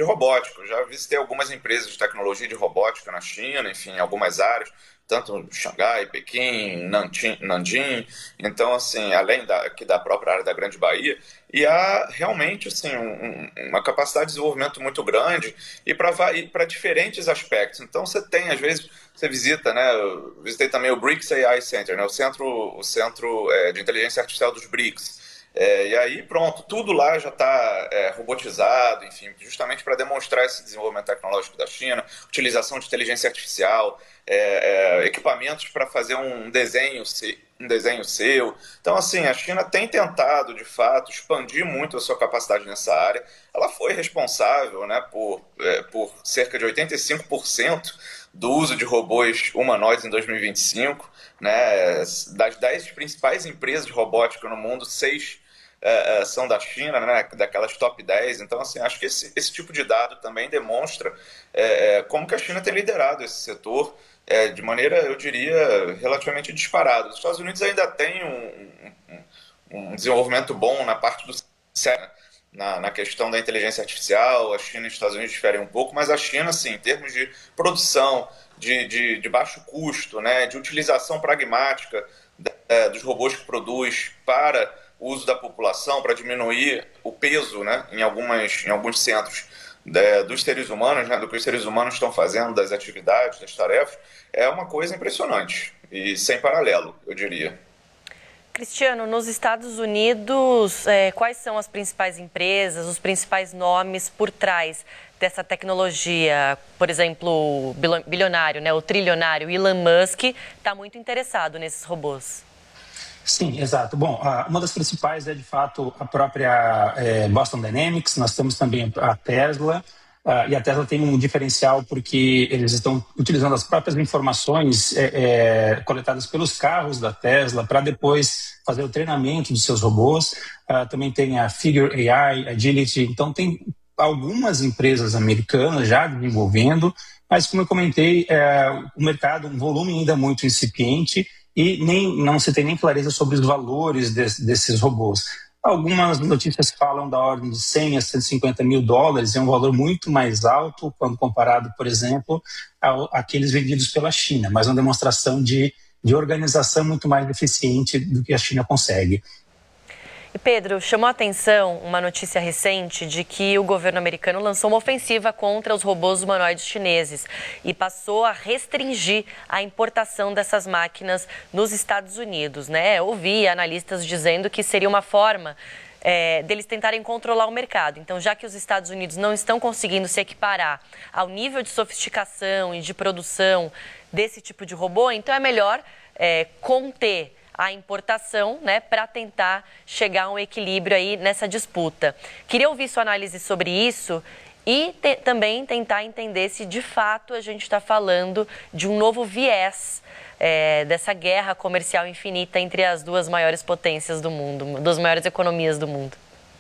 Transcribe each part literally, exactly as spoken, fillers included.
de robótica. Eu já visitei algumas empresas de tecnologia de robótica na China, enfim, em algumas áreas, tanto Xangai, Pequim, Nanjing, Nanjing, então, assim, além da, aqui da própria área da Grande Bahia, e há realmente assim, um, uma capacidade de desenvolvimento muito grande e para diferentes aspectos. Então, você tem, às vezes, você visita, né, eu visitei também o BRICS A I Center, né, o centro, o centro é, de inteligência artificial dos BRICS, é, e aí, pronto, tudo lá já está é, robotizado, enfim, justamente para demonstrar esse desenvolvimento tecnológico da China, utilização de inteligência artificial, é, é, equipamentos para fazer um desenho, um desenho seu. Então, assim, a China tem tentado, de fato, expandir muito a sua capacidade nessa área. Ela foi responsável, né, por, é, por cerca de oitenta e cinco por cento do uso de robôs humanoides em dois mil e vinte e cinco, né, das dez principais empresas de robótica no mundo, seis Uh, uh, são da China, né, daquelas top dez. Então, assim, acho que esse, esse tipo de dado também demonstra é, é, como que a China tem liderado esse setor é, de maneira, eu diria, relativamente disparada. Os Estados Unidos ainda têm um, um, um desenvolvimento bom na parte do na, na questão da inteligência artificial. A China e os Estados Unidos diferem um pouco, mas a China, sim, em termos de produção, de, de, de baixo custo, né, de utilização pragmática é, dos robôs que produz para o uso da população, para diminuir o peso, né, em, algumas, em alguns centros de, dos seres humanos, né, do que os seres humanos estão fazendo, das atividades, das tarefas, é uma coisa impressionante e sem paralelo, eu diria. Cristiano, nos Estados Unidos, é, quais são as principais empresas, os principais nomes por trás dessa tecnologia? Por exemplo, o bilionário, né, o trilionário Elon Musk está muito interessado nesses robôs. Sim, exato. Bom, uma das principais é, de fato, a própria é, Boston Dynamics. Nós temos também a Tesla, uh, e a Tesla tem um diferencial porque eles estão utilizando as próprias informações é, é, coletadas pelos carros da Tesla para depois fazer o treinamento dos seus robôs. Uh, também tem a Figure A I, Agility. Então, tem algumas empresas americanas já desenvolvendo, mas, como eu comentei, é, o mercado, um volume ainda muito incipiente, e nem, não se tem nem clareza sobre os valores de, desses robôs. Algumas notícias falam da ordem de cem a cento e cinquenta mil dólares, é um valor muito mais alto quando comparado, por exemplo, ao, àqueles vendidos pela China, mas uma demonstração de, de organização muito mais eficiente do que a China consegue. E Pedro, chamou a atenção uma notícia recente de que o governo americano lançou uma ofensiva contra os robôs humanoides chineses e passou a restringir a importação dessas máquinas nos Estados Unidos, né? Ouvi analistas dizendo que seria uma forma é, deles tentarem controlar o mercado. Então, já que os Estados Unidos não estão conseguindo se equiparar ao nível de sofisticação e de produção desse tipo de robô, então é melhor é, conter a importação, né, para tentar chegar a um equilíbrio aí nessa disputa. Queria ouvir sua análise sobre isso e te, também tentar entender se de fato a gente está falando de um novo viés é, dessa guerra comercial infinita entre as duas maiores potências do mundo, duas maiores economias do mundo.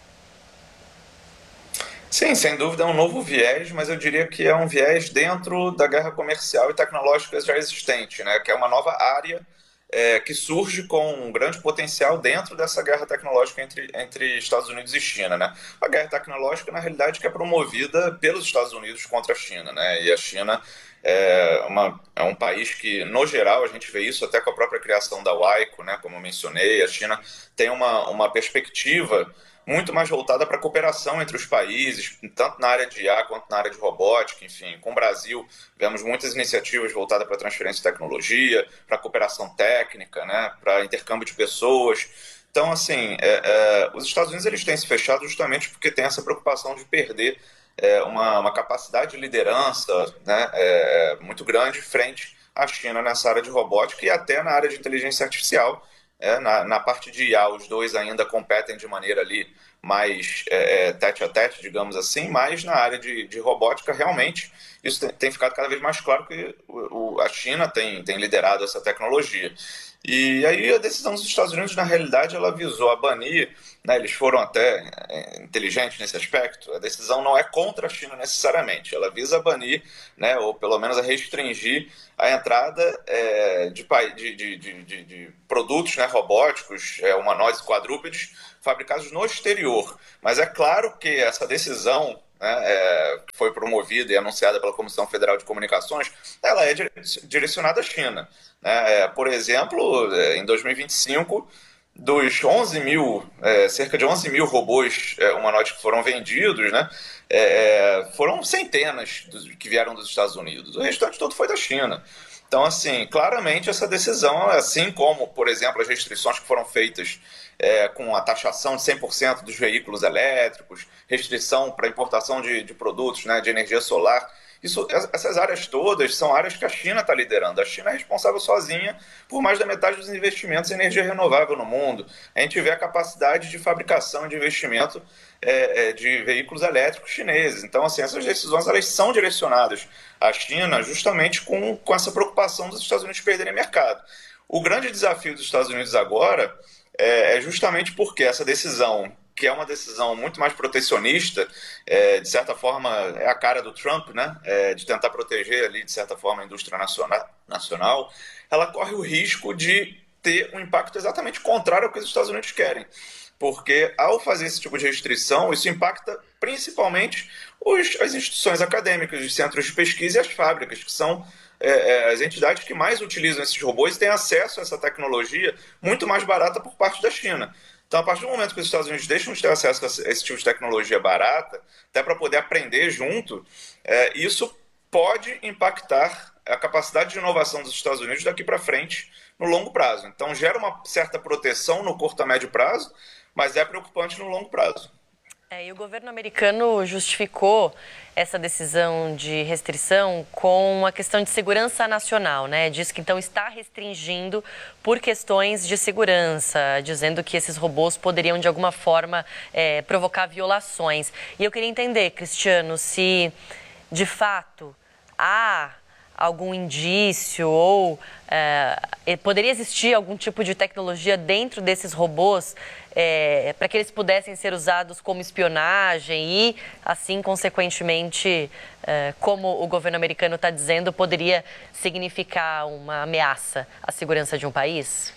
Sim, sem dúvida é um novo viés, mas eu diria que é um viés dentro da guerra comercial e tecnológica já existente, né, que é uma nova área É, que surge com um grande potencial dentro dessa guerra tecnológica entre, entre Estados Unidos e China, né? A guerra tecnológica, na realidade, que é promovida pelos Estados Unidos contra a China, né? E a China é, uma, é um país que, no geral, a gente vê isso até com a própria criação da Waico, né? Como eu mencionei, a China tem uma, uma perspectiva muito mais voltada para a cooperação entre os países, tanto na área de I A quanto na área de robótica, enfim. Com o Brasil, vemos muitas iniciativas voltadas para a transferência de tecnologia, para a cooperação técnica, né, para intercâmbio de pessoas. Então, assim, é, é, os Estados Unidos eles têm se fechado justamente porque tem essa preocupação de perder é, uma, uma capacidade de liderança, né, é, muito grande frente à China nessa área de robótica e até na área de inteligência artificial. É, na, na parte de I A, os dois ainda competem de maneira ali mais é, é, tete a tete, digamos assim, mas na área de, de robótica, realmente, isso tem, tem ficado cada vez mais claro que o, o, a China tem, tem liderado essa tecnologia. E aí a decisão dos Estados Unidos, na realidade, ela visou a banir, né, eles foram até é, inteligentes nesse aspecto, a decisão não é contra a China necessariamente, ela visa banir, né, ou pelo menos a restringir a entrada é, de, de, de, de, de produtos, né, robóticos, é, humanoides quadrúpedes, fabricados no exterior. Mas é claro que essa decisão né, é, que foi promovida e anunciada pela Comissão Federal de Comunicações, ela é direcionada à China. Né? É, por exemplo, em dois mil e vinte e cinco, dos onze mil, é, cerca de onze mil robôs é, humanoides que foram vendidos, né, é, foram centenas que vieram dos Estados Unidos. O restante todo foi da China. Então, assim, claramente essa decisão, assim como, por exemplo, as restrições que foram feitas é, com a taxação de cem por cento dos veículos elétricos, restrição para importação de, de produtos, né, de energia solar, isso, essas áreas todas são áreas que a China está liderando. A China é responsável sozinha por mais da metade dos investimentos em energia renovável no mundo. A gente vê a capacidade de fabricação e de investimento é, é, de veículos elétricos chineses. Então, assim, essas decisões elas são direcionadas à China justamente com, com essa preocupação dos Estados Unidos perderem mercado. O grande desafio dos Estados Unidos agora é, é justamente porque essa decisão, que é uma decisão muito mais protecionista, é, de certa forma é a cara do Trump, né, é, de tentar proteger ali, de certa forma, a indústria nacional, nacional, ela corre o risco de ter um impacto exatamente contrário ao que os Estados Unidos querem. Porque ao fazer esse tipo de restrição, isso impacta principalmente os, as instituições acadêmicas, os centros de pesquisa e as fábricas, que são é, as entidades que mais utilizam esses robôs e têm acesso a essa tecnologia muito mais barata por parte da China. Então, a partir do momento que os Estados Unidos deixam de ter acesso a esse tipo de tecnologia barata, até para poder aprender junto, é, isso pode impactar a capacidade de inovação dos Estados Unidos daqui para frente, no longo prazo. Então, gera uma certa proteção no curto a médio prazo, mas é preocupante no longo prazo. É, e o governo americano justificou essa decisão de restrição com a questão de segurança nacional, né? Diz que então está restringindo por questões de segurança, dizendo que esses robôs poderiam de alguma forma é, provocar violações. E eu queria entender, Cristiano, se de fato há algum indício ou é, poderia existir algum tipo de tecnologia dentro desses robôs é, para que eles pudessem ser usados como espionagem e, assim, consequentemente, é, como o governo americano está dizendo, poderia significar uma ameaça à segurança de um país?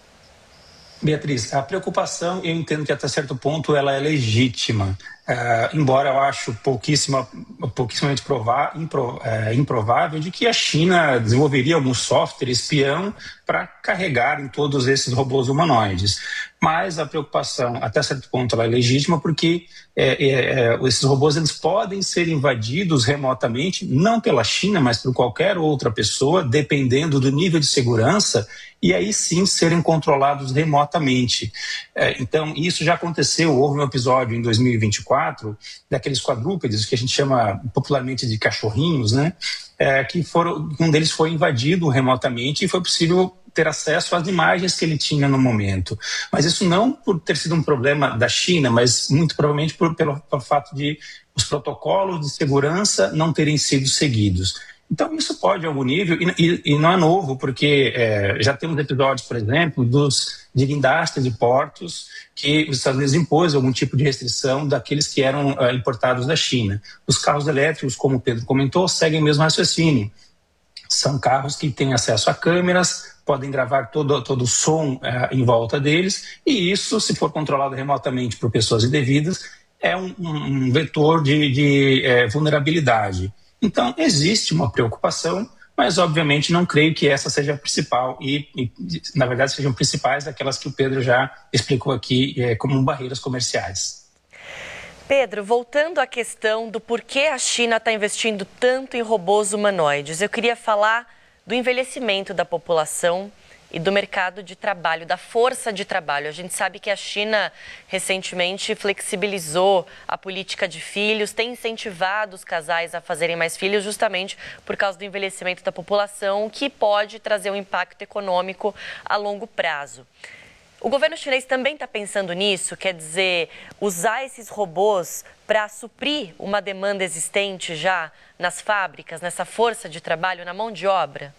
Beatriz, a preocupação, eu entendo que até certo ponto ela é legítima, uh, embora eu acho pouquíssima, pouquissimamente provar, impro, uh, improvável de que a China desenvolveria algum software espião para carregar em todos esses robôs humanoides. Mas a preocupação, até certo ponto, ela é legítima porque é, é, é, esses robôs eles podem ser invadidos remotamente, não pela China, mas por qualquer outra pessoa, dependendo do nível de segurança, e aí sim serem controlados remotamente. É, então, isso já aconteceu, houve um episódio em dois mil e vinte e quatro, daqueles quadrúpedes, que a gente chama popularmente de cachorrinhos, né? É, que foram, um deles foi invadido remotamente e foi possível ter acesso às imagens que ele tinha no momento. Mas isso não por ter sido um problema da China, mas muito provavelmente por, pelo, pelo fato de os protocolos de segurança não terem sido seguidos. Então, isso pode, a algum nível, e, e, e não é novo, porque é, já temos episódios, por exemplo, dos, de guindastes de portos que os Estados Unidos impôs algum tipo de restrição daqueles que eram uh, importados da China. Os carros elétricos, como o Pedro comentou, seguem o mesmo raciocínio. São carros que têm acesso a câmeras, podem gravar todo, todo o som uh, em volta deles, e isso, se for controlado remotamente por pessoas indevidas, é um, um vetor de, de uh, vulnerabilidade. Então, existe uma preocupação, mas obviamente não creio que essa seja a principal e, e na verdade, sejam principais aquelas que o Pedro já explicou aqui é, como barreiras comerciais. Pedro, voltando à questão do porquê a China está investindo tanto em robôs humanoides, eu queria falar do envelhecimento da população e do mercado de trabalho, da força de trabalho. A gente sabe que a China recentemente flexibilizou a política de filhos, tem incentivado os casais a fazerem mais filhos justamente por causa do envelhecimento da população, que pode trazer um impacto econômico a longo prazo. O governo chinês também está pensando nisso, quer dizer, usar esses robôs para suprir uma demanda existente já nas fábricas, nessa força de trabalho, na mão de obra?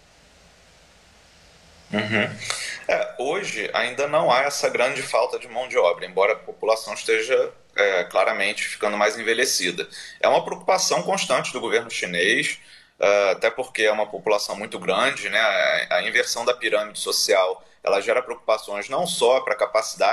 Uhum. É, hoje ainda não há essa grande falta de mão de obra, embora a população esteja é, claramente ficando mais envelhecida. É uma preocupação constante do governo chinês, uh, até porque é uma população muito grande, né? A, a inversão da pirâmide social ela gera preocupações não só para a capacidade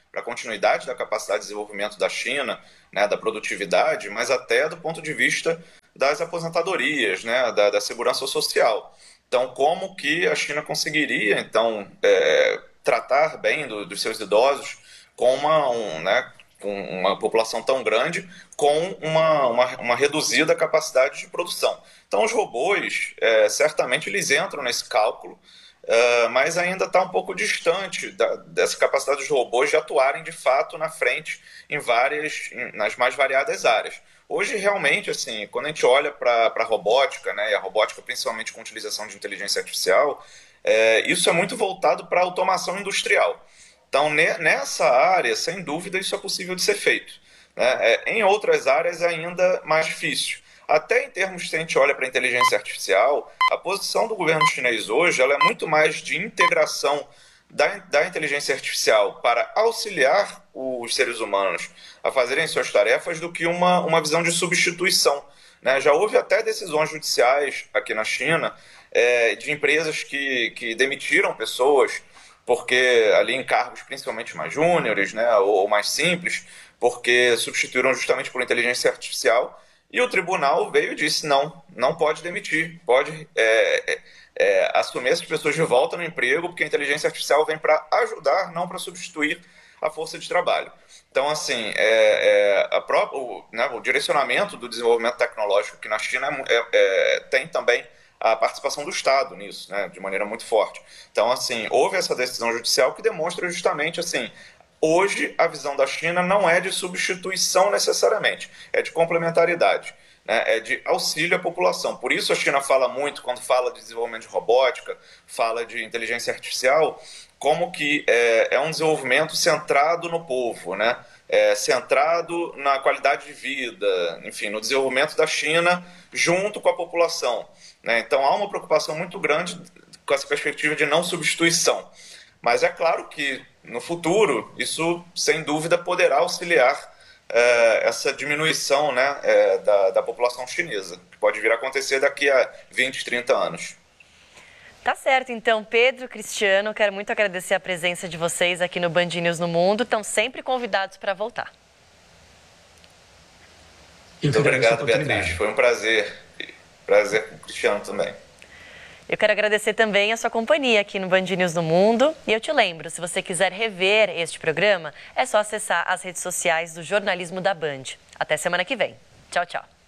para a continuidade da capacidade de desenvolvimento da China, né, da produtividade, mas até do ponto de vista das aposentadorias, né, da, da segurança social. Então, como que a China conseguiria, então, é, tratar bem do, dos seus idosos com uma, um, né, com uma população tão grande, com uma, uma, uma reduzida capacidade de produção. Então, os robôs, é, certamente, eles entram nesse cálculo, é, mas ainda está um pouco distante da, dessa capacidade dos robôs de atuarem, de fato, na frente em várias, em, nas mais variadas áreas. Hoje, realmente, assim, quando a gente olha para a robótica, né, e a robótica principalmente com utilização de inteligência artificial, é, isso é muito voltado para a automação industrial. Então, nessa área, sem dúvida, isso é possível de ser feito, né? É, em outras áreas, ainda mais difícil. Até em termos, se a gente olha para a inteligência artificial, a posição do governo chinês hoje ela é muito mais de integração da, da inteligência artificial para auxiliar os seres humanos a fazerem suas tarefas do que uma, uma visão de substituição, né? Já houve até decisões judiciais aqui na China é, de empresas que, que demitiram pessoas porque ali em cargos principalmente mais júniores, né, ou mais simples, porque substituíram justamente por inteligência artificial, e o tribunal veio e disse, não, não pode demitir, pode é, é, é, assumir essas pessoas de volta no emprego, porque a inteligência artificial vem para ajudar, não para substituir a força de trabalho. Então, assim, é, é, a própria, o, né, o direcionamento do desenvolvimento tecnológico aqui na China é, é, tem também a participação do Estado nisso, né, de maneira muito forte. Então, assim, houve essa decisão judicial que demonstra justamente, assim, hoje a visão da China não é de substituição necessariamente, é de complementaridade, né, é de auxílio à população. Por isso a China fala muito, quando fala de desenvolvimento de robótica, fala de inteligência artificial, como que é, é um desenvolvimento centrado no povo, né, é, centrado na qualidade de vida, enfim, no desenvolvimento da China junto com a população. Então, há uma preocupação muito grande com essa perspectiva de não substituição. Mas é claro que, no futuro, isso, sem dúvida, poderá auxiliar é, essa diminuição, né, é, da, da população chinesa, que pode vir a acontecer daqui a vinte, trinta anos. Tá certo, então, Pedro, Cristiano, quero muito agradecer a presença de vocês aqui no Band News no Mundo. Estão sempre convidados para voltar. Muito obrigado, Beatriz. Foi um prazer. Prazer com o Cristiano também. Eu quero agradecer também a sua companhia aqui no Band News no Mundo. E eu te lembro, se você quiser rever este programa, é só acessar as redes sociais do Jornalismo da Band. Até semana que vem. Tchau, tchau.